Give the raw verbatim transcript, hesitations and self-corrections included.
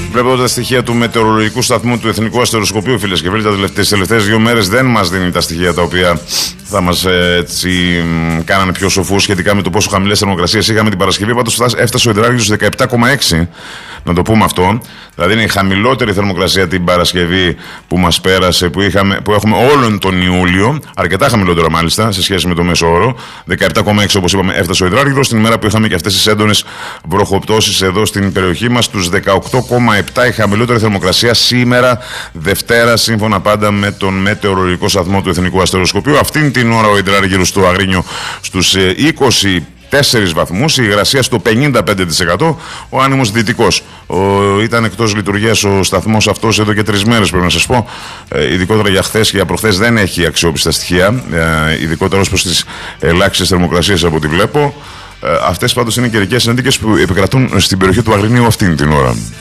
Βλέπω τα στοιχεία του μετεωρολογικού σταθμού του Εθνικού Αστεροσκοπείου, φίλες και φίλοι, τις τελευταίες δύο μέρες δεν μας δίνει τα στοιχεία τα οποία θα μας έτσι κάνανε πιο σοφούς σχετικά με το πόσο χαμηλές θερμοκρασίες είχαμε την Παρασκευή. Πάντως έφτασε ο υδράργυρος στους δεκαεπτά κόμμα έξι, να το πούμε αυτό. Δηλαδή είναι η χαμηλότερη θερμοκρασία την Παρασκευή που μας πέρασε, που, είχαμε, που έχουμε όλον τον Ιούλιο. Αρκετά χαμηλότερα μάλιστα σε σχέση με το μέσο όρο. δεκαεπτά κόμμα έξι όπως είπαμε έφτασε ο υδράργυρος, την ημέρα που είχαμε και αυτές τις έντονες βροχοπτώσεις εδώ στην περιοχή μας. Στους δεκαοκτώ κόμμα επτά η χαμηλότερη θερμοκρασία σήμερα, Δευτέρα, σύμφωνα πάντα με τον μετεωρολογικό σταθμό του Εθνικού Αστεροσκοπείου. Αυτήν την ώρα ο υδράργυρος στο Αγρίνιο στους είκοσι τέσσερις βαθμούς, η υγρασία στο πενήντα πέντε τοις εκατό, ο άνεμος δυτικός. Ο, ήταν εκτός λειτουργίας ο σταθμός αυτός εδώ και τρεις μέρες, πρέπει να σας πω. Ε, ειδικότερα για χθες και για προχθές δεν έχει αξιόπιστα στοιχεία, ε, ειδικότερα ως προς τις ελάχιστες θερμοκρασίες από ό,τι βλέπω. Ε, αυτές πάντως είναι καιρικές συνθήκες που επικρατούν στην περιοχή του Αγρινίου αυτήν την ώρα.